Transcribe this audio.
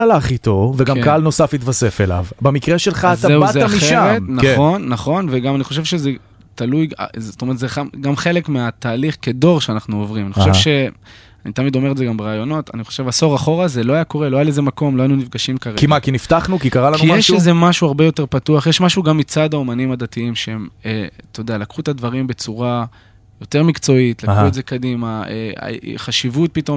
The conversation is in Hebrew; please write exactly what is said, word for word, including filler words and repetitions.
הלך איתו, וגם כן. קהל נוסף התווסף אליו. במקרה שלך אתה זהו, באת זה משם. אחרת, כן. נכון, נכון, וגם אני חושב שזה תלוי, זאת אומרת, זה גם חלק מהתהליך כדור שאנחנו עוברים. אני חושב ש... אני תמיד אומר את זה גם ברעיונות, אני חושב, עשור אחורה זה לא היה קורה, לא היה לזה מקום, לא היינו נפגשים כרגע. כי מה, כי נפתחנו, כי קרה לנו כי משהו? כי יש איזה משהו הרבה יותר פתוח, יש משהו גם מצד האומנים הדתיים, שהם, אה, אתה יודע, לקחו את הדברים בצורה יותר מקצועית, לקחו את זה קדימה, אה, חשיבות פתאום,